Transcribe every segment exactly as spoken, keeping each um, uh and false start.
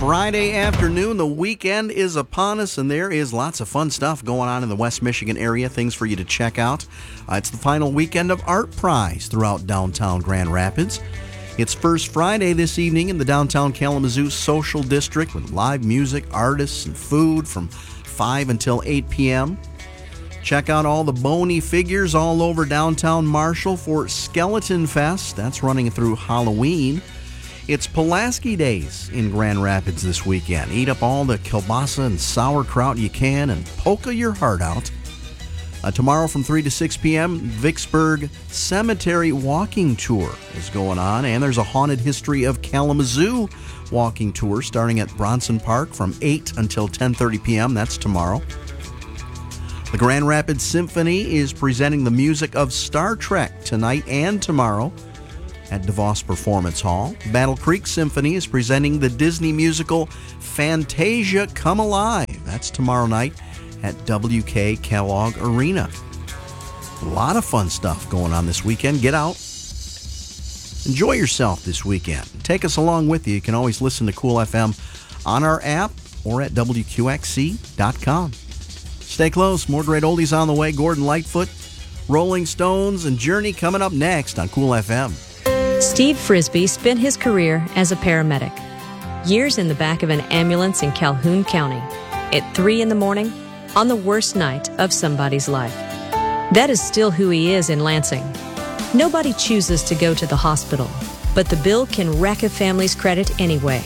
Friday afternoon. The weekend is upon us, and there is lots of fun stuff going on in the West Michigan area, things for you to check out. Uh, it's the final weekend of Art Prize throughout downtown Grand Rapids. It's First Friday this evening in the downtown Kalamazoo Social District with live music, artists, and food from five until eight p.m. Check out all the bony figures all over downtown Marshall for Skeleton Fest. That's running through Halloween. It's Pulaski Days in Grand Rapids this weekend. Eat up all the kielbasa and sauerkraut you can and polka your heart out. Uh, tomorrow from three to six p.m., Vicksburg Cemetery Walking Tour is going on, and there's a Haunted History of Kalamazoo walking tour starting at Bronson Park from eight until ten thirty p.m. That's tomorrow. The Grand Rapids Symphony is presenting the music of Star Trek tonight and tomorrow at DeVos Performance Hall. Battle Creek Symphony is presenting the Disney musical Fantasia Come Alive. That's tomorrow night at W K Kellogg Arena. A lot of fun stuff going on this weekend. Get out. Enjoy yourself this weekend. Take us along with you. You can always listen to Cool F M on our app or at W Q X C dot com. Stay close. More great oldies on the way. Gordon Lightfoot, Rolling Stones, and Journey coming up next on Cool F M. Steve Frisbee spent his career as a paramedic. Years in the back of an ambulance in Calhoun County. At three in the morning, on the worst night of somebody's life. That is still who he is in Lansing. Nobody chooses to go to the hospital, but the bill can wreck a family's credit anyway.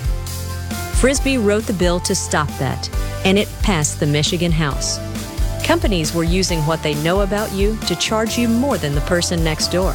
Frisbee wrote the bill to stop that, and it passed the Michigan House. Companies were using what they know about you to charge you more than the person next door.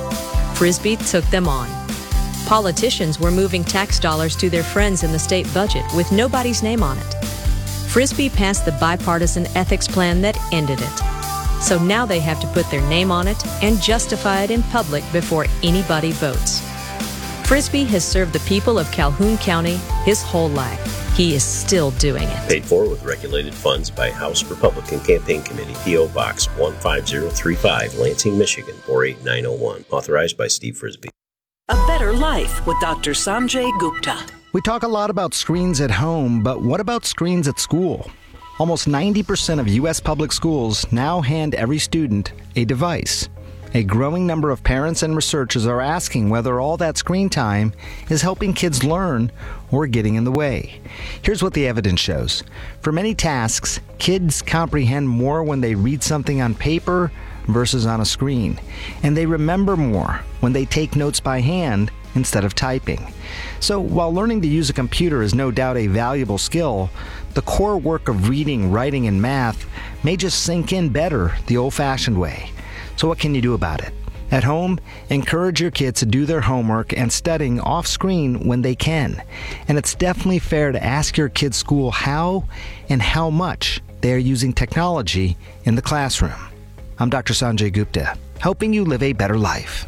Frisbee took them on. Politicians were moving tax dollars to their friends in the state budget with nobody's name on it. Frisbee passed the bipartisan ethics plan that ended it. So now they have to put their name on it and justify it in public before anybody votes. Frisbee has served the people of Calhoun County his whole life. He is still doing it. Paid for with regulated funds by House Republican Campaign Committee, P O. Box one five zero three five, Lansing, Michigan, four eight nine oh one. Authorized by Steve Frisbee. A Better Life with Doctor Sanjay Gupta. We talk a lot about screens at home, but what about screens at school? Almost ninety percent of U S public schools now hand every student a device. A growing number of parents and researchers are asking whether all that screen time is helping kids learn or getting in the way. Here's what the evidence shows. For many tasks, kids comprehend more when they read something on paper versus on a screen. And they remember more when they take notes by hand instead of typing. So while learning to use a computer is no doubt a valuable skill, the core work of reading, writing, and math may just sink in better the old-fashioned way. So what can you do about it? At home, encourage your kids to do their homework and studying off-screen when they can. And it's definitely fair to ask your kids' school how and how much they are using technology in the classroom. I'm Doctor Sanjay Gupta, helping you live a better life.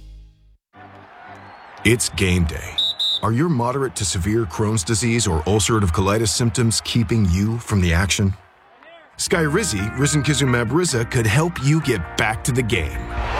It's game day. Are your moderate to severe Crohn's disease or ulcerative colitis symptoms keeping you from the action? Skyrizi, risankizumab Riza, could help you get back to the game.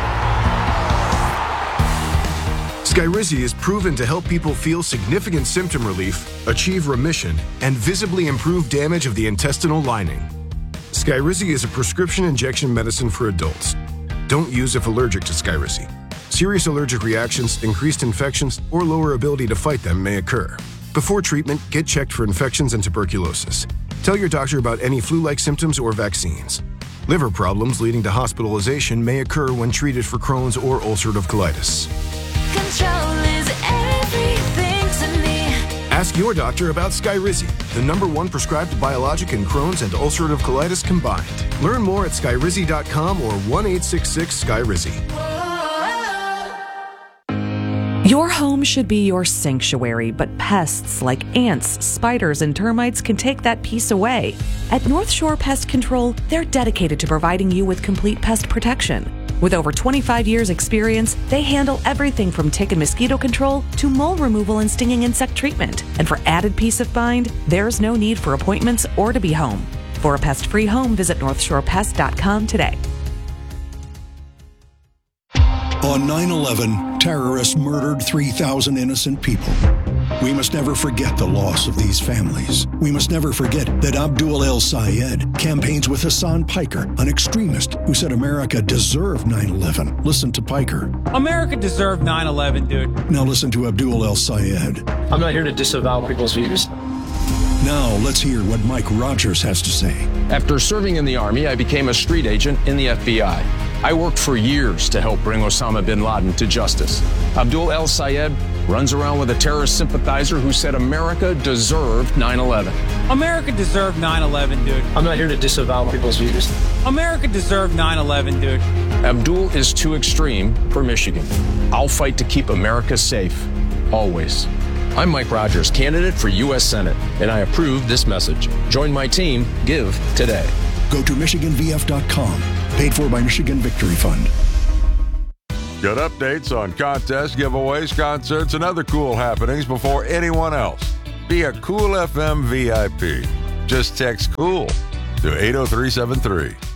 Skyrizi is proven to help people feel significant symptom relief, achieve remission, and visibly improve damage of the intestinal lining. Skyrizi is a prescription injection medicine for adults. Don't use if allergic to Skyrizi. Serious allergic reactions, increased infections, or lower ability to fight them may occur. Before treatment, get checked for infections and tuberculosis. Tell your doctor about any flu-like symptoms or vaccines. Liver problems leading to hospitalization may occur when treated for Crohn's or ulcerative colitis. Control is everything to me. Ask your doctor about Skyrizi, the number one prescribed biologic in Crohn's and ulcerative colitis combined. Learn more at skyrizi dot com or one eight six six Skyrizi. Your home should be your sanctuary, but pests like ants, spiders, and termites can take that peace away. At North Shore Pest Control, they're dedicated to providing you with complete pest protection. With over twenty-five years experience, they handle everything from tick and mosquito control to mole removal and stinging insect treatment. And for added peace of mind, there's no need for appointments or to be home. For a pest-free home, visit north shore pest dot com today. On nine eleven, terrorists murdered three thousand innocent people. We must never forget the loss of these families. We must never forget that Abdul El Sayed campaigns with Hassan Piker, an extremist who said America deserved nine eleven. Listen to Piker. America deserved nine eleven, dude. Now listen to Abdul El Sayed. I'm not here to disavow people's views. Now let's hear what Mike Rogers has to say. After serving in the Army, I became a street agent in the F B I. I worked for years to help bring Osama bin Laden to justice. Abdul El Sayed runs around with a terrorist sympathizer who said America deserved nine eleven. America deserved nine eleven, dude. I'm not here to disavow people's views. America deserved nine eleven, dude. Abdul is too extreme for Michigan. I'll fight to keep America safe, always. I'm Mike Rogers, candidate for U S Senate, and I approve this message. Join my team. Give today. Go to Michigan V F dot com. Paid for by Michigan Victory Fund. Get updates on contests, giveaways, concerts, and other cool happenings before anyone else. Be a Cool F M V I P. Just text COOL to eight oh three seven three.